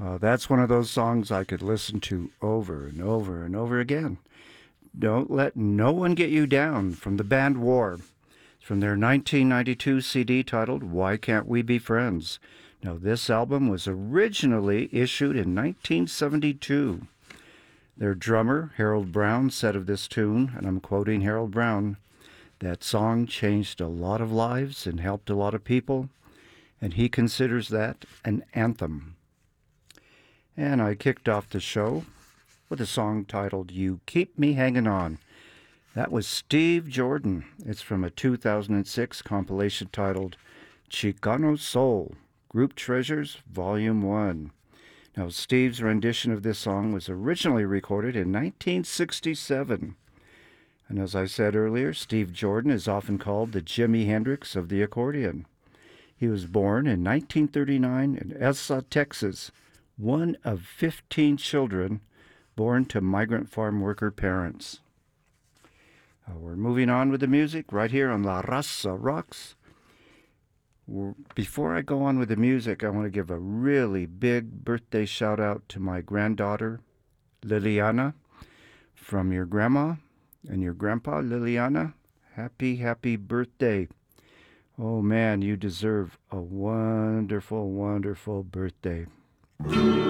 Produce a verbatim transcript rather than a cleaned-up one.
Uh, that's one of those songs I could listen to over and over and over again. Don't Let No One Get You Down from the band War. It's from their nineteen ninety-two C D titled Why Can't We Be Friends? Now, this album was originally issued in nineteen seventy-two. Their drummer, Harold Brown, said of this tune, and I'm quoting Harold Brown, that song changed a lot of lives and helped a lot of people, and he considers that an anthem. And I kicked off the show with a song titled You Keep Me Hanging On. That was Steve Jordan. It's from a two thousand six compilation titled Chicano Soul, Group Treasures, Volume one. Now, Steve's rendition of this song was originally recorded in nineteen sixty-seven. And as I said earlier, Steve Jordan is often called the Jimi Hendrix of the accordion. He was born in nineteen thirty-nine in Esa, Texas, one of fifteen children born to migrant farm worker parents. Uh, we're moving on with the music right here on La Raza Rocks. We're, before I go on with the music, I want to give a really big birthday shout out to my granddaughter, Liliana, from your grandma and your grandpa, Liliana. Happy, happy birthday. Oh man, you deserve a wonderful, wonderful birthday.